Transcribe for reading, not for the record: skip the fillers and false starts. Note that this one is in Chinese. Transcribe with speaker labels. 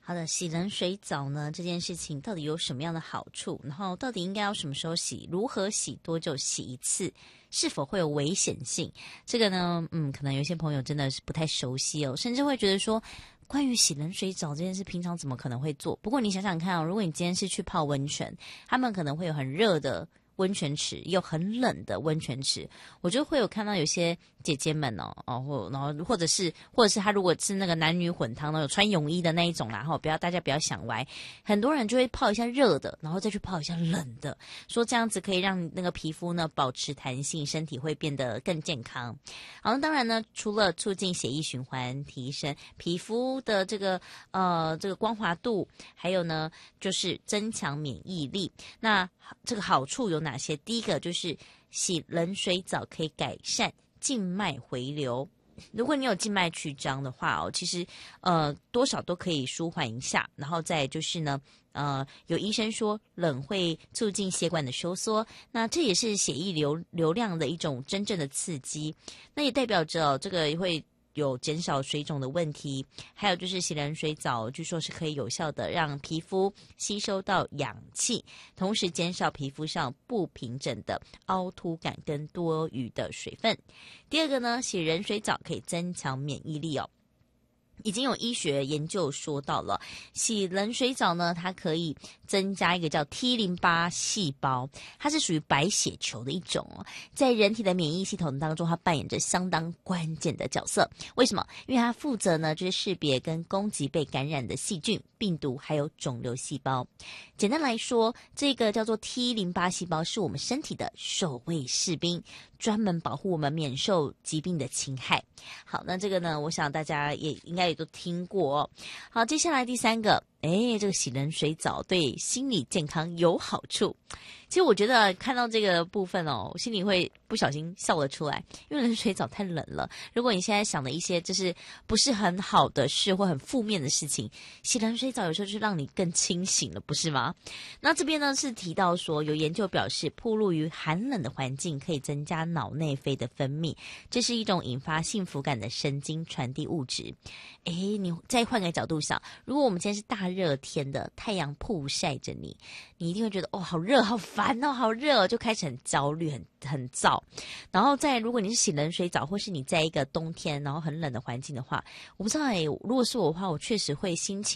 Speaker 1: 好的，洗冷水澡呢这件事情到底有什么样的好处？然后到底应该要什么时候洗？如何洗？多久洗一次？是否会有危险性？这个呢，可能有些朋友真的是不太熟悉哦，甚至会觉得说，关于洗冷水澡这件事，平常怎么可能会做？不过你想想看哦，如果你今天是去泡温泉，他们可能会有很热的温泉池，也有很冷的温泉池。我就会有看到有些姐姐们然后或者是他如果是那个男女混汤的，有穿泳衣的那一种啦，大家不要想歪，很多人就会泡一下热的，然后再去泡一下冷的，说这样子可以让那个皮肤呢保持弹性，身体会变得更健康。好，那当然呢，除了促进血液循环，提升皮肤的这个光滑度，还有呢就是增强免疫力。那这个好处有哪些？第一个就是洗冷水澡可以改善静脉回流。如果你有静脉曲张的话其实多少都可以舒缓一下。然后再就是呢有医生说冷会促进血管的收缩，那这也是血液流量的一种真正的刺激。那也代表着这个会有减少水肿的问题。还有就是洗冷水澡据说是可以有效的让皮肤吸收到氧气，同时减少皮肤上不平整的凹凸感跟多余的水分。第二个呢，洗冷水澡可以增强免疫力哦。已经有医学研究说到了，洗冷水澡呢，它可以增加一个叫 T08 细胞，它是属于白血球的一种在人体的免疫系统当中，它扮演着相当关键的角色。为什么？因为它负责呢，就是识别跟攻击被感染的细菌、病毒还有肿瘤细胞。简单来说，这个叫做 T08 细胞是我们身体的守卫士兵，专门保护我们免受疾病的侵害。好，那这个呢，我想大家也应该也都听过好，接下来第三个，这个洗冷水澡对心理健康有好处。其实我觉得看到这个部分我心里会不小心笑了出来，因为冷水澡太冷了。如果你现在想的一些就是不是很好的事或很负面的事情，洗冷水澡有时候就是让你更清醒了，不是吗？那这边呢是提到说，有研究表示，暴露于寒冷的环境可以增加脑内啡的分泌，这是一种引发幸福感的神经传递物质。你再换个角度想，如果我们今天是大热天的，太阳曝晒着你一定会觉得好热好烦好热就开始很焦虑很燥。然后再如果你是洗冷水澡，或是你在一个冬天然后很冷的环境的话，我不知道如果是我的话，我确实会心情